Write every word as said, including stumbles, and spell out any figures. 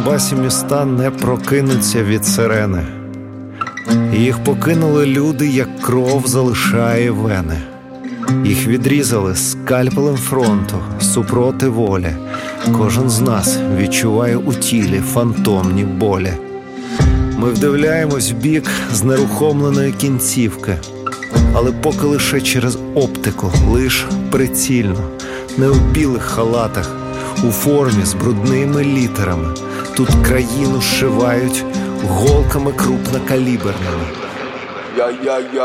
Донбасі міста не прокинуться від сирени. Їх покинули люди, як кров залишає вени. Їх відрізали скальпелем фронту, супроти волі. Кожен з нас відчуває у тілі фантомні болі. Ми вдивляємось в бік знерухомленої кінцівки, але поки лише через оптику, лиш прицільно, не у білих халатах, у формі з брудними літерами. Тут країну зшивають голками крупнокаліберними.